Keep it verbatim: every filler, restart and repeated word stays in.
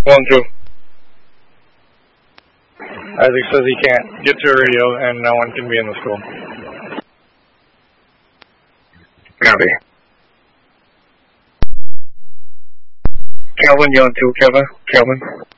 One, two. Isaac says he can't get to a radio and no one can be in the school. Copy. Kelvin, you on two, Kevin? Kelvin?